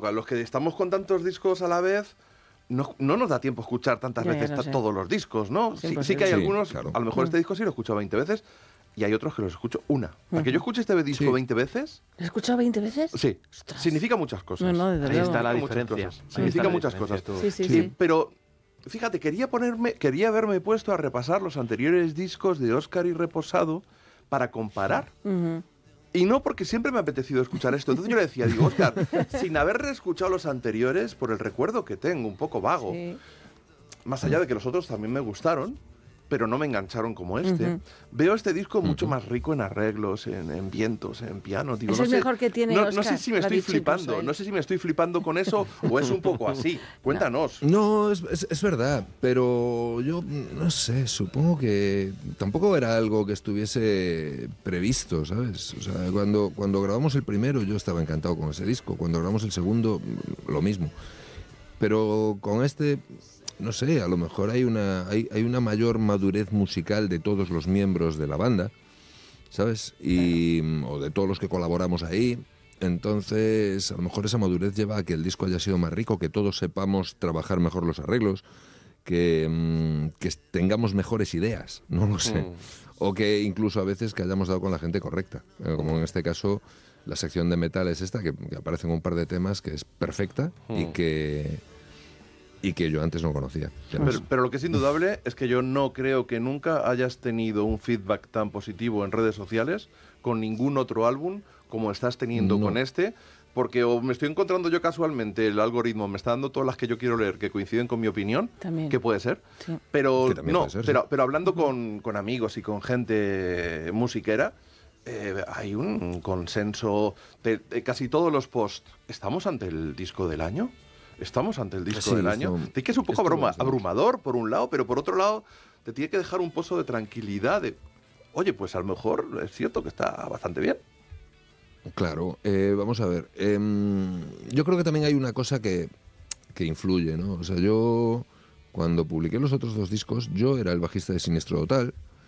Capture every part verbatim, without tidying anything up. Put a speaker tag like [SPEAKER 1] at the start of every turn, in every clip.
[SPEAKER 1] a los que estamos con tantos discos a la vez, no, no nos da tiempo a escuchar tantas
[SPEAKER 2] Ya,
[SPEAKER 1] veces
[SPEAKER 2] ya lo sé.
[SPEAKER 1] todos los discos, ¿no? Sí, sí que hay
[SPEAKER 3] Sí,
[SPEAKER 1] algunos,
[SPEAKER 3] claro.
[SPEAKER 1] a lo mejor
[SPEAKER 2] Mm.
[SPEAKER 1] este disco sí lo he escuchado veinte veces, y hay otros que los escucho una. Para que yo escuche este disco
[SPEAKER 3] Sí.
[SPEAKER 1] veinte veces,
[SPEAKER 2] ¿Lo has escuchado veinte veces?
[SPEAKER 1] sí,
[SPEAKER 2] Ostras.
[SPEAKER 1] significa muchas cosas.
[SPEAKER 2] No, no, desde
[SPEAKER 4] Ahí
[SPEAKER 2] luego.
[SPEAKER 4] está la
[SPEAKER 1] Significa muchas
[SPEAKER 4] diferencia.
[SPEAKER 1] cosas.
[SPEAKER 4] Ahí
[SPEAKER 1] Significa
[SPEAKER 4] está la
[SPEAKER 1] muchas
[SPEAKER 4] diferencia,
[SPEAKER 1] cosas.
[SPEAKER 4] tú.
[SPEAKER 2] Sí, sí,
[SPEAKER 1] Sí,
[SPEAKER 2] sí.
[SPEAKER 1] pero fíjate, quería ponerme, quería haberme puesto a repasar los anteriores discos de Óscar y Reposado para comparar.
[SPEAKER 2] Ujú.
[SPEAKER 1] Y no porque siempre me ha apetecido escuchar esto. Entonces yo le decía, digo, Óscar, sin haber escuchado los anteriores, por el recuerdo que tengo, un poco vago,
[SPEAKER 2] Sí.
[SPEAKER 1] más allá de que los otros también me gustaron, pero no me engancharon como este,
[SPEAKER 2] Ujú.
[SPEAKER 1] veo este disco mucho más rico en arreglos, en, en vientos, en piano. Digo,
[SPEAKER 2] Es
[SPEAKER 1] no
[SPEAKER 2] el
[SPEAKER 1] sé,
[SPEAKER 2] mejor que tiene
[SPEAKER 1] no, no
[SPEAKER 2] Óscar,
[SPEAKER 1] sé si me
[SPEAKER 2] lo ha
[SPEAKER 1] estoy
[SPEAKER 2] dicho
[SPEAKER 1] flipando,
[SPEAKER 2] incluso él.
[SPEAKER 1] no sé si me estoy flipando con eso o es un poco así. Cuéntanos.
[SPEAKER 3] No, es, es- es verdad, pero yo mm, no sé, supongo que tampoco era algo que estuviese previsto, ¿sabes? O sea, cuando, cuando grabamos el primero yo estaba encantado con ese disco, cuando grabamos el segundo mm, lo mismo, pero con este, no sé, a lo mejor hay una, hay, hay una mayor madurez musical de todos los miembros de la banda, ¿sabes? Y, mm, o de todos los que colaboramos ahí. Entonces, a lo mejor esa madurez lleva a que el disco haya sido más rico, que todos sepamos trabajar mejor los arreglos, que, mm, que tengamos mejores ideas, no lo sé.
[SPEAKER 1] Mm.
[SPEAKER 3] O que incluso a veces que hayamos dado con la gente correcta. Eh, Como en este caso, la sección de metal es esta, que, que aparece en un par de temas, que es perfecta y
[SPEAKER 1] Mm.
[SPEAKER 3] que, y que yo antes no conocía.
[SPEAKER 1] Pero, pero lo que es indudable es que yo no creo que nunca hayas tenido un feedback tan positivo en redes sociales con ningún otro álbum como estás teniendo
[SPEAKER 3] No.
[SPEAKER 1] con este, porque o me estoy encontrando yo casualmente, el algoritmo me está dando todas las que yo quiero leer que coinciden con mi opinión,
[SPEAKER 2] También.
[SPEAKER 1] que puede ser,
[SPEAKER 2] Sí.
[SPEAKER 1] pero
[SPEAKER 3] Que también
[SPEAKER 1] no,
[SPEAKER 3] puede ser, sí.
[SPEAKER 1] pero, pero hablando con, con amigos y con gente musiquera, eh, hay un consenso de, de casi todos los posts. ¿Estamos ante el disco del año? ¿Estamos ante el disco
[SPEAKER 3] Sí,
[SPEAKER 1] del año?
[SPEAKER 3] esto-
[SPEAKER 1] Te que es un poco
[SPEAKER 3] esto
[SPEAKER 1] abruma-
[SPEAKER 3] lo estamos.
[SPEAKER 1] abrumador por un lado, pero por otro lado te tiene que dejar un pozo de tranquilidad de, oye, pues a lo mejor es cierto que está bastante bien.
[SPEAKER 3] Claro, eh, vamos a ver. em, yo creo que también hay una cosa que, que influye, ¿no? O sea, yo cuando publiqué los otros dos discos, yo era el bajista de Siniestro Total.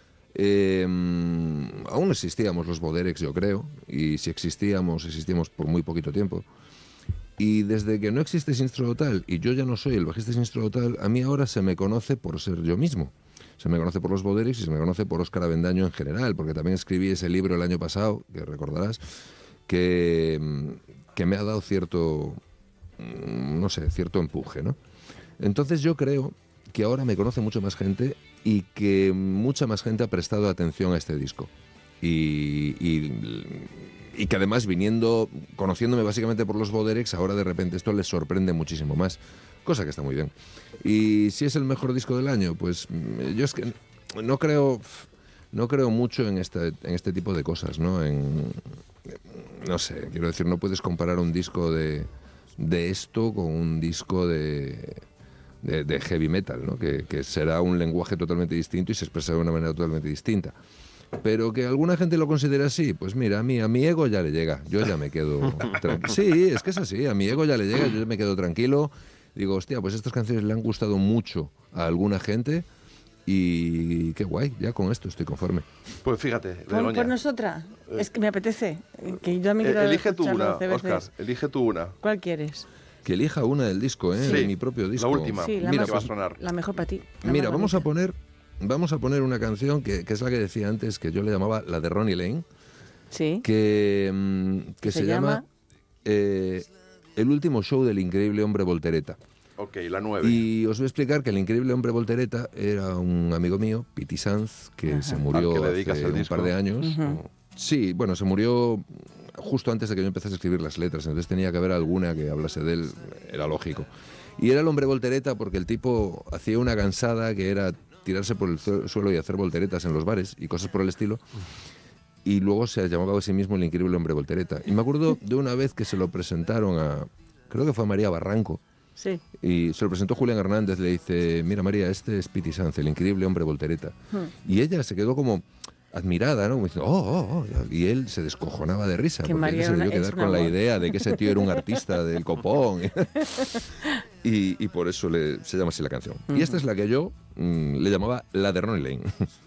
[SPEAKER 3] em, aún existíamos los Boderex, yo creo, y si existíamos, existíamos por muy poquito tiempo. Y desde que no existe Siniestro Total y yo ya no soy el bajista de Siniestro Total, a mí ahora se me conoce por ser yo mismo. Se me conoce por los Boderex y se me conoce por Óscar Avendaño en general, porque también escribí ese libro el año pasado, que recordarás, que, mm, que me ha dado cierto, mm, no sé, cierto empuje, ¿no? Entonces yo creo que ahora me conoce mucha más gente y que mucha más gente ha prestado atención a este disco. Y, y, y que además viniendo, conociéndome básicamente por los Boderex, ahora de repente esto les sorprende muchísimo más, cosa que está muy bien. Y si es el mejor disco del año, pues mm, yo es que no creo, no creo mucho en este, en este tipo de cosas, ¿no? En, no sé, quiero decir, no puedes comparar un disco de, de esto con un disco de, de, de heavy metal, ¿no? Que, que será un lenguaje totalmente distinto y se expresará de una manera totalmente distinta. Pero que alguna gente lo considere así, pues mira, a mí, a mi ego ya le llega, yo ya me quedo tranquilo. Sí, es que es así, a mi ego ya le llega, yo ya me quedo tranquilo. Digo, hostia, pues estas canciones le han gustado mucho a alguna gente y qué guay, ya con esto estoy conforme.
[SPEAKER 1] Pues fíjate,
[SPEAKER 2] Pon,
[SPEAKER 1] Begoña,
[SPEAKER 2] ponnos otra. Es que me apetece. Que yo también
[SPEAKER 1] eh,
[SPEAKER 2] quiero
[SPEAKER 1] elige tú
[SPEAKER 2] escucharlo
[SPEAKER 1] una,
[SPEAKER 2] doce veces.
[SPEAKER 1] Óscar, elige tú una.
[SPEAKER 2] ¿Cuál quieres?
[SPEAKER 3] Que elija una del disco, ¿eh?
[SPEAKER 1] Sí,
[SPEAKER 3] de mi propio disco.
[SPEAKER 1] la última.
[SPEAKER 2] Sí, la,
[SPEAKER 1] Mira,
[SPEAKER 2] más,
[SPEAKER 1] que va a sonar.
[SPEAKER 2] la mejor para ti. la
[SPEAKER 3] Mira,
[SPEAKER 2] más
[SPEAKER 3] vamos a
[SPEAKER 2] bonita.
[SPEAKER 3] poner, vamos a poner una canción que, que es la que decía antes, que yo le llamaba la de Ronnie Lane,
[SPEAKER 2] Sí.
[SPEAKER 3] que, mm, que
[SPEAKER 2] Se
[SPEAKER 3] se, llama,
[SPEAKER 2] llama
[SPEAKER 3] eh, El último show del increíble hombre voltereta.
[SPEAKER 1] Ok, la nueve.
[SPEAKER 3] Y os voy a explicar que el increíble hombre voltereta era un amigo mío, Piti Sanz, que
[SPEAKER 2] Ajá.
[SPEAKER 3] se murió
[SPEAKER 1] Al que le dedicas
[SPEAKER 3] hace
[SPEAKER 1] el
[SPEAKER 3] un
[SPEAKER 1] disco.
[SPEAKER 3] par de años.
[SPEAKER 2] Ujú.
[SPEAKER 3] Sí, bueno, se murió justo antes de que yo empezase a escribir las letras, entonces tenía que haber alguna que hablase de él, era lógico. Y era el hombre voltereta porque el tipo hacía una cansada que era tirarse por el su- suelo y hacer volteretas en los bares y cosas por el estilo. Y luego se llamaba a sí mismo el increíble hombre voltereta. Y me acuerdo de una vez que se lo presentaron a, creo que fue a María Barranco,
[SPEAKER 2] Sí.
[SPEAKER 3] y se lo presentó Julián Hernández, le dice, mira María, este es Piti Sanz, el increíble hombre voltereta.
[SPEAKER 2] Hmm.
[SPEAKER 3] Y ella se quedó como admirada, ¿no? Como diciendo, oh, oh, oh. Y él se descojonaba de risa,
[SPEAKER 2] Que
[SPEAKER 3] porque
[SPEAKER 2] María
[SPEAKER 3] él se
[SPEAKER 2] era
[SPEAKER 3] debió
[SPEAKER 2] una- es
[SPEAKER 3] quedar
[SPEAKER 2] un
[SPEAKER 3] con la
[SPEAKER 2] amor.
[SPEAKER 3] idea de que ese tío era un artista del copón. y, y por eso le, se llama así la canción. Y esta es la que yo mm, le llamaba la de Ronnie Lane.